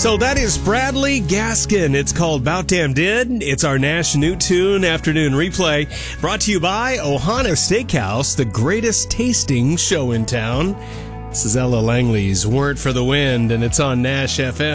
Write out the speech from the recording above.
So that is Bradley Gaskin. It's called Bout Damn Did. It's our Nash New Tune Afternoon Replay. Brought to you by Ohana Steakhouse, the greatest tasting show in town. This is Ella Langley's Word for the Wind, and it's on Nash FM.